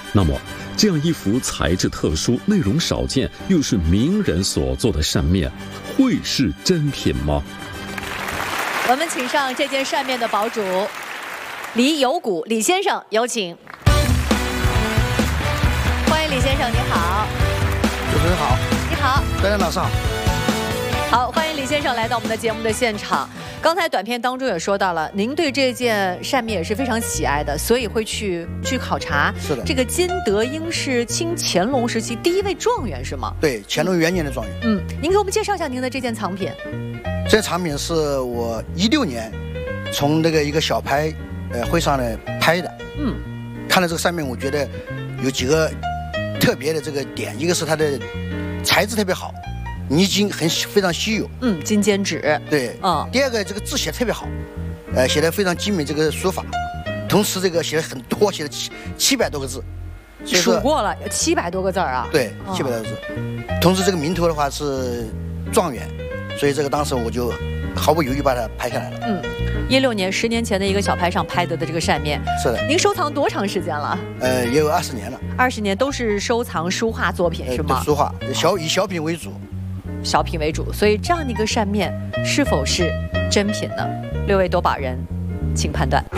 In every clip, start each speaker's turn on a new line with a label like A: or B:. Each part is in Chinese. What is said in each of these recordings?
A: 那么，这样一幅材质特殊、内容少见，又是名人所做的扇面，会是真品吗？
B: 我们请上这件扇面的堡主李有谷李先生，有请。欢迎李先生，你好。
C: 主持人好。
B: 你好。
C: 大家晚上好。
B: 好，欢迎李先生来到我们的节目的现场。刚才短片当中也说到了，您对这件扇面也是非常喜爱的，所以会去考察。
C: 是的。
B: 这个金德英是清乾隆时期第一位状元是吗？
C: 对，乾隆元年的状元。
B: 您给我们介绍一下您的这件藏品。
C: 这藏品是我16年从那个一个小拍会上呢拍的。看了这个扇面，我觉得有几个特别的这个点，一个是它的材质特别好。泥金非常稀有，
B: 金尖纸，
C: 对，第二个这个字写得特别好，写得非常精美，这个书法，同时这个写的很多，写了700多个字，
B: 数过了有700多个字啊，
C: 对，700多个字，同时这个名头的话是状元，所以这个当时我就毫不犹豫把它拍下来了。
B: 16年10年前的一个小拍上拍得的这个扇面，
C: 是的。
B: 您收藏多长时间了？
C: 也有20年了。
B: 20年都是收藏书画作品是吗？
C: 书画，以小品为主。
B: 小品为主，所以这样的一个扇面是否是真品呢？6位夺宝人，请判断。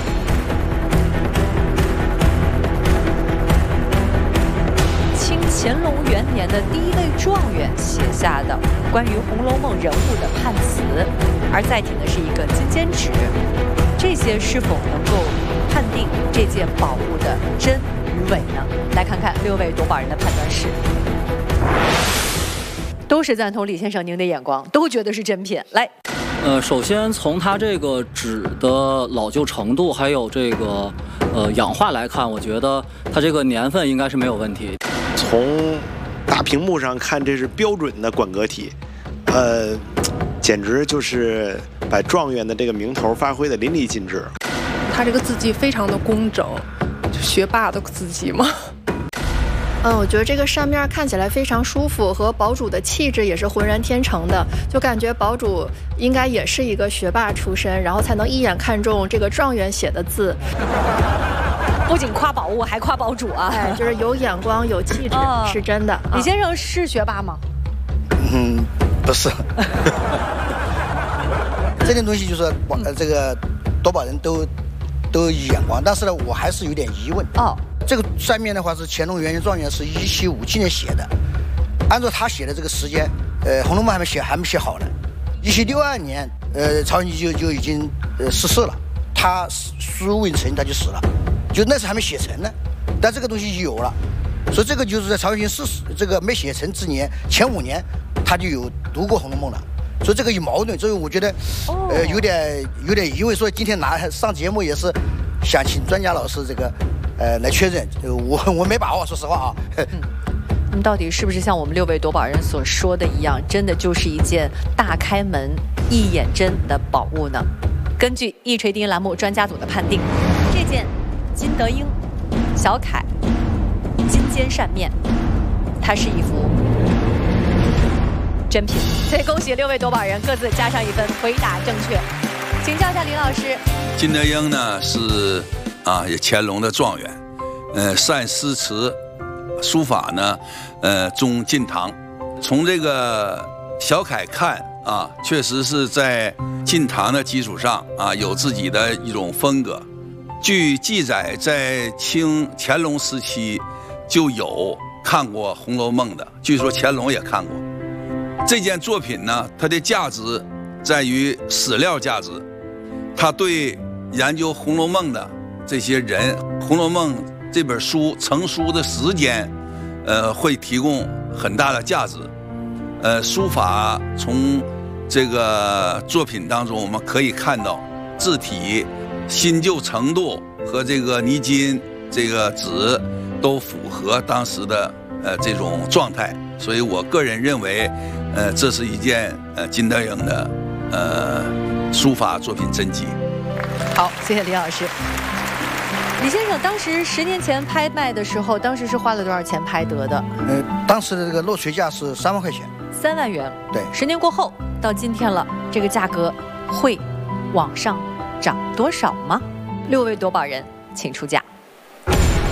B: 清乾隆元年的第一位状元写下的关于《红楼梦》人物的判词，而载体呢是一个金尖纸，这些是否能够判定这件宝物的真与伪呢？来看看6位夺宝人的判断是。都是赞同李先生您的眼光，都觉得是真品。来，
D: 首先从它这个纸的老旧程度，还有这个氧化来看，我觉得它这个年份应该是没有问题。
E: 从大屏幕上看，这是标准的馆阁体，简直就是把状元的这个名头发挥的淋漓尽致。
F: 它这个字迹非常的工整，就学霸的字迹嘛。
G: 我觉得这个扇面看起来非常舒服，和堡主的气质也是浑然天成的，就感觉堡主应该也是一个学霸出身，然后才能一眼看中这个状元写的字。
B: 不仅夸宝物，还夸堡主啊！
G: 就是有眼光、有气质，是真的。
B: 李先生是学霸吗？
C: 不是。这件东西就是这个夺宝人都有眼光，但是呢，我还是有点疑问。这个扇面的话是乾隆元年状元是1757年写的，按照他写的这个时间，《红楼梦》还没写好呢。1762年，曹云金就已经逝世了，他书未成他就死了，就那时还没写成呢。但这个东西有了，所以这个就是在曹云金这个没写成之年前5年，他就有读过《红楼梦》了。所以这个有矛盾，所以我觉得，有点疑问。所以今天上节目也是想请专家老师这个。来确认，我没把握，说实话啊。
B: 那么到底是不是像我们6位夺宝人所说的一样，真的就是一件大开门、一眼真的宝物呢？根据一锤定音栏目专家组的判定，这件金德英小楷金尖扇面，它是一幅真品。所以恭喜6位夺宝人各自加上1分，回答正确。请教一下林老师。
H: 金德英呢是。乾隆的状元，善诗词，书法呢，中进堂。从这个小楷看确实是在进堂的基础上有自己的一种风格。据记载，在乾隆时期就有看过《红楼梦》的，据说乾隆也看过。这件作品呢，它的价值在于史料价值，它对研究《红楼梦》的这些人，《红楼梦》这本书成书的时间，会提供很大的价值。书法从这个作品当中，我们可以看到字体新旧程度和这个泥金、这个纸都符合当时的这种状态，所以我个人认为，这是一件金德英的书法作品真迹。
B: 好，谢谢李老师。李先生，当时10年前拍卖的时候，当时是花了多少钱拍得的？
C: 当时的这个落锤价是3万块钱。
B: 3万元。
C: 对。
B: 10年过后，到今天了，这个价格会往上涨多少吗？6位夺宝人，请出价。